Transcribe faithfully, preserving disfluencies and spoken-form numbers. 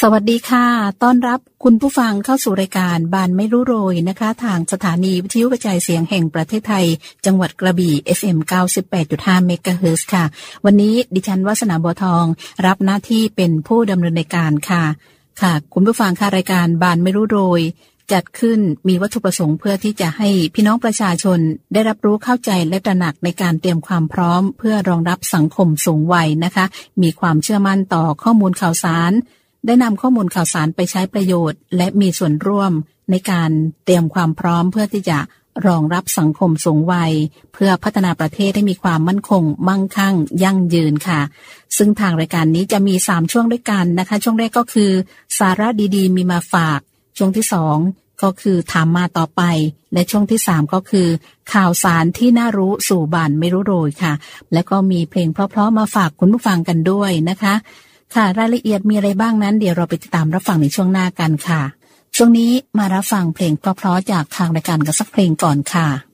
สวัสดีค่ะต้อนรับคุณผู้ฟังเข้าสู่รายการบานไม่รู้โรยนะคะทางสถานีวิทยุกระจายเสียงแห่งประเทศไทยจังหวัดกระบี่ เอฟ เอ็ม เก้าสิบแปดจุดห้า เมกะเฮิรตซ์ค่ะวันนี้ดิฉันวาสนาบัวทองรับหน้าที่เป็นผู้ดำเนินรายการค่ะค่ะคุณผู้ฟังค่ะรายการบานไม่รู้โรยจัดขึ้นมีวัตถุประสงค์เพื่อที่จะให้พี่น้องประชาชนได้รับรู้เข้าใจและตระหนักในการเตรียมความพร้อมเพื่อรองรับสังคมสูงวัยนะคะมีความเชื่อมั่นต่อข้อมูลข่าวสารได้นำข้อมูลข่าวสารไปใช้ประโยชน์และมีส่วนร่วมในการเตรียมความพร้อมเพื่อที่จะรองรับสังคมสูงวัยเพื่อพัฒนาประเทศให้มีความมั่นคงมั่งคั่งยั่งยืนค่ะซึ่งทางรายการนี้จะมีสามช่วงด้วยกันนะคะช่วงแรกก็คือสาระดีๆมีมาฝากช่วงที่สองก็คือถามมาต่อไปและช่วงที่สามก็คือข่าวสารที่น่ารู้สู่บ้านไม่รู้โรยค่ะและก็มีเพลงเพราะๆมาฝากคุณผู้ฟังกันด้วยนะคะค่ะรายละเอียดมีอะไรบ้างนั้นเดี๋ยวเราไปติดตามรับฟังในช่วงหน้ากันค่ะช่วงนี้มารับฟังเพลงเพราะๆจากทางรายการกันสักเพลงก่อนค่ะ